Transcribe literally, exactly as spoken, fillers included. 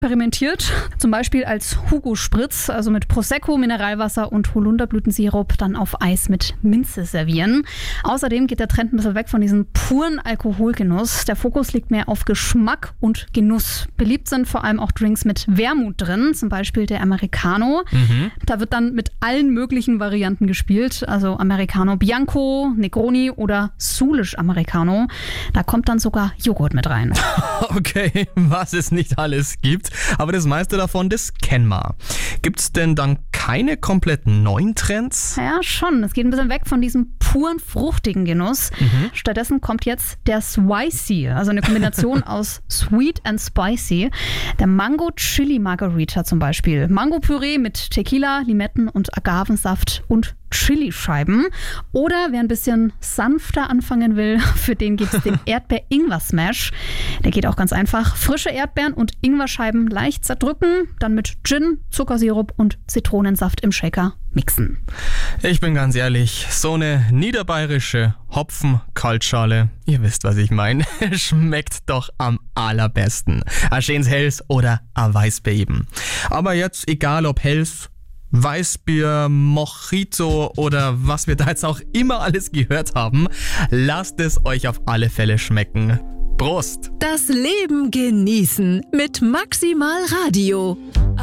experimentiert, zum Beispiel als Hugo Spritz, also mit Prosecco, Mineralwasser und Holunderblütensirup dann auf Eis mit Minze servieren. Außerdem geht der Trend ein bisschen weg von diesem puren Alkoholgenuss. Der Fokus liegt mehr auf Geschmack und Genuss. Beliebt sind vor allem auch Drinks mit Wermut drin, zum Beispiel der Americano. Mhm. Da wird dann mit allen möglichen Varianten gespielt, also Americano Bianco, Negroni oder Sulish Americano. Da kommt dann sogar Joghurt mit rein. Okay, was es nicht alles gibt, aber das meiste davon, das kennen wir. Gibt's denn dann keine komplett neuen Trends? Ja, schon. Es geht ein bisschen weg von diesem puren, fruchtigen Genuss. Mhm. Stattdessen kommt jetzt der Spicy, also eine Kombination aus Sweet and Spicy. Der Mango Chili Margarita zum Beispiel. Mango-Püree mit Tequila, Limetten und Agavensaft und Chilischeiben. Oder wer ein bisschen sanfter anfangen will, für den gibt es den Erdbeer-Ingwer-Smash. Der geht auch ganz einfach. Frische Erdbeeren und Ingwerscheiben leicht zerdrücken, dann mit Gin, Zuckersirup und Zitronensaft im Shaker mixen. Ich bin ganz ehrlich, so eine niederbayerische Hopfen-Kaltschale, ihr wisst, was ich meine, schmeckt doch am allerbesten. Ein schönes Helles oder ein Weißbier eben. Aber jetzt egal ob Helles, Weißbier, Mojito oder was wir da jetzt auch immer alles gehört haben, lasst es euch auf alle Fälle schmecken. Prost! Das Leben genießen mit Maximal Radio.